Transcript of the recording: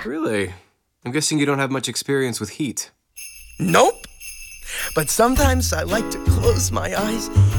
Really? I'm guessing you don't have much experience with heat. Nope. But sometimes I like to close my eyes